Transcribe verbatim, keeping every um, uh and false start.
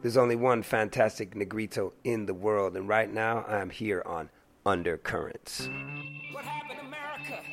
There's only one fantastic Negrito in the world, and right now I'm here on Undercurrents. What happened, America?